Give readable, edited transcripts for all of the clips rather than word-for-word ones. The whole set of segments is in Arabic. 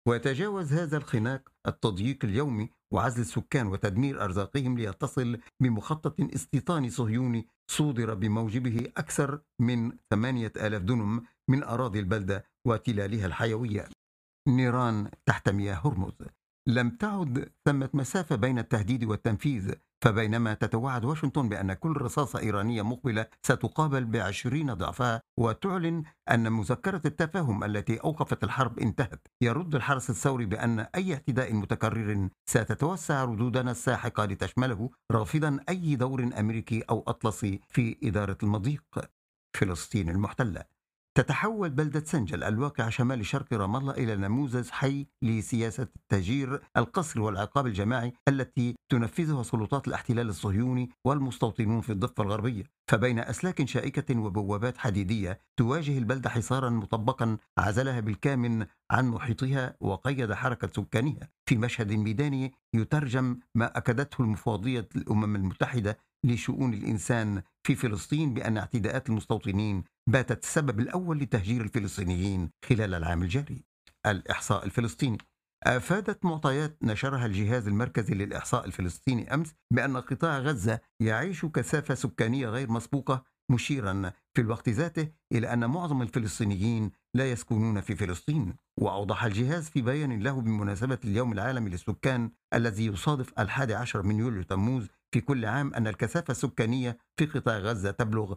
ويتجاوز هذا الخناق التضييق اليومي وعزل السكان وتدمير أرزاقهم ليتصل بمخطط استيطاني صهيوني صودر بموجبه أكثر من 8,000 دنم من أراضي البلدة وتلالها الحيوية. نيران تحت مياه هرمز. لم تعد ثمة مسافة بين التهديد والتنفيذ، فبينما تتوعد واشنطن بأن كل رصاصة إيرانية مقبلة ستقابل ب20 ضعفها وتعلن أن مذكرة التفاهم التي أوقفت الحرب انتهت، يرد الحرس الثوري بأن أي اعتداء متكرر ستتوسع ردودنا الساحقة لتشمله، رافضا أي دور أمريكي أو أطلسي في إدارة المضيق. فلسطين المحتلة. تتحول بلدة سنجل الواقعة شمال شرق رام الله إلى نموذج حي لسياسة التهجير القسري والعقاب الجماعي التي تنفذها سلطات الاحتلال الصهيوني والمستوطنون في الضفة الغربية. فبين أسلاك شائكة وبوابات حديدية تواجه البلدة حصارا مطبقا عزلها بالكامل عن محيطها وقيد حركة سكانها، في مشهد ميداني يترجم ما أكدته المفوضية الأمم المتحدة لشؤون الإنسان في فلسطين بأن اعتداءات المستوطنين باتت السبب الأول لتهجير الفلسطينيين خلال العام الجاري. الإحصاء الفلسطيني. أفادت معطيات نشرها الجهاز المركزي للإحصاء الفلسطيني أمس بأن قطاع غزة يعيش كثافة سكانية غير مسبوقة، مشيرا في الوقت ذاته إلى أن معظم الفلسطينيين لا يسكنون في فلسطين. وأوضح الجهاز في بيان له بمناسبة اليوم العالمي للسكان الذي يصادف 11 من يوليو تموز في كل عام أن الكثافة السكانية في قطاع غزة تبلغ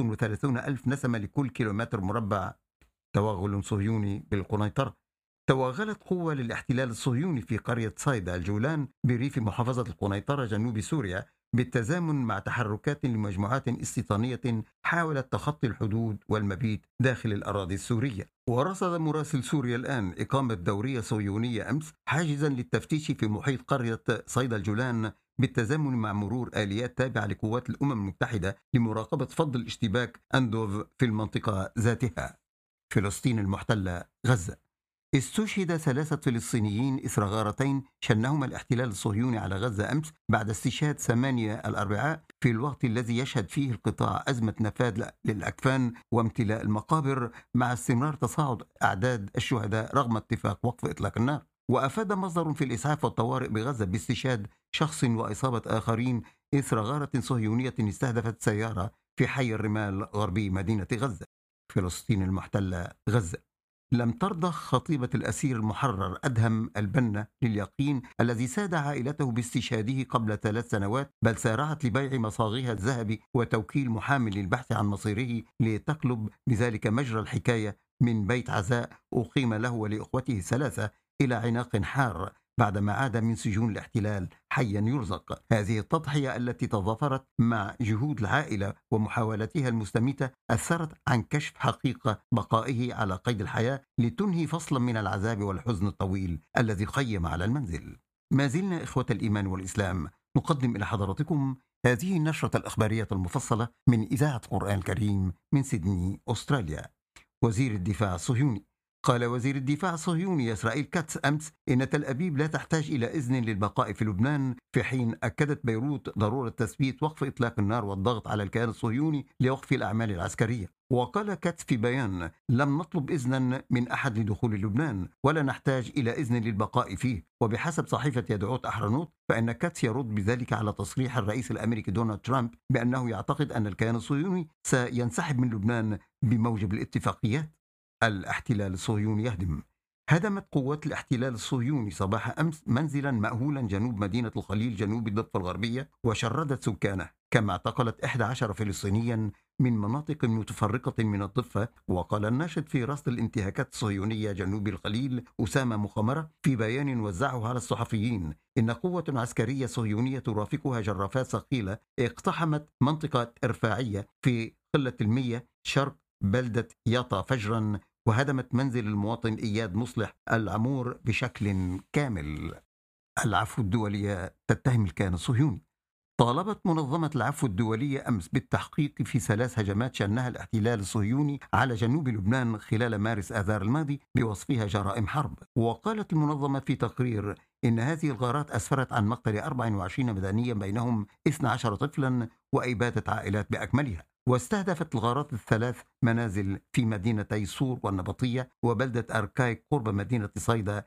35 ألف نسمة لكل كيلومتر مربع. توغل صهيوني بالقنيطرة. توغلت قوة للاحتلال الصهيوني في قرية صيدا الجولان بريف محافظة القنيطرة جنوب سوريا، بالتزامن مع تحركات لمجموعات استيطانية حاولت تخطي الحدود والمبيت داخل الأراضي السورية. ورصد مراسل سوريا الآن إقامة دورية صهيونية أمس حاجزا للتفتيش في محيط قرية صيدا الجولان، بالتزامن مع مرور آليات تابعة لقوات الأمم المتحدة لمراقبة فض الاشتباك أندوف في المنطقة ذاتها. فلسطين المحتلة. غزة. استشهد 3 فلسطينيين إثر غارتين شنهما الاحتلال الصهيوني على غزة أمس بعد استشهاد 8 الأربعاء، في الوقت الذي يشهد فيه القطاع أزمة نفاذ للأكفان وامتلاء المقابر، مع استمرار تصاعد أعداد الشهداء رغم اتفاق وقف إطلاق النار. وأفاد مصدر في الإسعاف والطوارئ بغزة باستشهاد شخص وإصابة آخرين إثر غارة صهيونية استهدفت سيارة في حي الرمال غربي مدينة غزة. فلسطين المحتلة. غزة. لم ترضخ خطيبة الأسير المحرر أدهم البنا لليقين الذي ساد عائلته باستشهاده قبل 3 سنوات، بل سارعت لبيع مصاغيها الذهبي وتوكيل محامي للبحث عن مصيره لتقلب بذلك مجرى الحكاية من بيت عزاء أقيم له ولإخوته ال3 إلى عناق حار بعدما عاد من سجون الاحتلال حيا يرزق. هذه التضحية التي تضافرت مع جهود العائلة ومحاولاتها المستميتة أثرت عن كشف حقيقة بقائه على قيد الحياة لتنهي فصلا من العذاب والحزن الطويل الذي خيم على المنزل. ما زلنا إخوة الإيمان والإسلام نقدم إلى حضراتكم هذه النشرة الإخبارية المفصلة من إذاعة القرآن الكريم من سيدني أستراليا. وزير الدفاع الصهيوني. قال وزير الدفاع الصهيوني إسرائيل كاتس أمس إن تل أبيب لا تحتاج إلى إذن للبقاء في لبنان، في حين أكدت بيروت ضرورة تثبيت وقف إطلاق النار والضغط على الكيان الصهيوني لوقف الأعمال العسكرية. وقال كاتس في بيان: لم نطلب إذنا من أحد لدخول لبنان ولا نحتاج إلى إذن للبقاء فيه. وبحسب صحيفة يدعوت أحرنوت فإن كاتس يرد بذلك على تصريح الرئيس الأمريكي دونالد ترامب بأنه يعتقد أن الكيان الصهيوني سينسحب من لبنان بموجب الاتفاقيات. الاحتلال الصهيوني يهدم. هدمت قوات الاحتلال الصهيوني صباح أمس منزلا مأهولا جنوب مدينة الخليل جنوب الضفة الغربية وشردت سكانه، كما اعتقلت 11 فلسطينيا من مناطق متفرقة من الضفة. وقال الناشط في رصد الانتهاكات الصهيونية جنوب الخليل أسامة مخمرة في بيان وزعه على الصحفيين إن قوة عسكرية صهيونية ترافقها جرافات ثقيلة اقتحمت منطقة إرفاعية في قلة المية شرق بلدة ياطا فجرا وهدمت منزل المواطن إياد مصلح العمور بشكل كامل. العفو الدولية تتهم الكيان الصهيوني. طالبت منظمة العفو الدولية أمس بالتحقيق في 3 هجمات شنها الاحتلال الصهيوني على جنوب لبنان خلال مارس آذار الماضي بوصفها جرائم حرب. وقالت المنظمة في تقرير إن هذه الغارات أسفرت عن مقتل 24 مدنيا بينهم 12 طفلا وإبادة عائلات بأكملها. واستهدفت الغارات ال3 منازل في مدينتي صور والنبطية وبلدة أركاي قرب مدينة صيدا